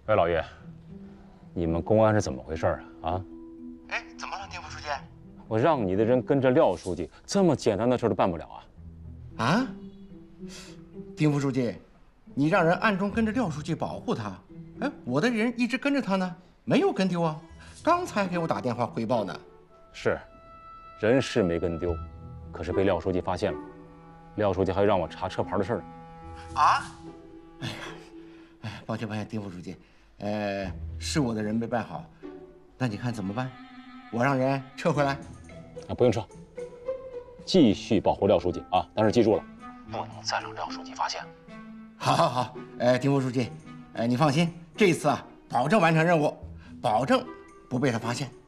喂，老岳，你们公安是怎么回事啊？啊？ 哎，怎么了，丁副书记？ 我让你的人跟着廖书记，这么简单的事都办不了啊？ 啊？丁副书记，你让人暗中跟着廖书记保护他，哎，我的人一直跟着他呢，没有跟丢啊，刚才给我打电话汇报呢。 是，人是没跟丢，可是被廖书记发现了，廖书记还让我查车牌的事呢。 啊？哎呀，哎，抱歉，丁副书记，是我的人没办好，那你看怎么办？我让人撤回来。 啊，不用撤，继续保护廖书记啊！但是记住了，不能再让廖书记发现。 好，丁副书记，你放心，这次啊，保证完成任务，保证不被他发现。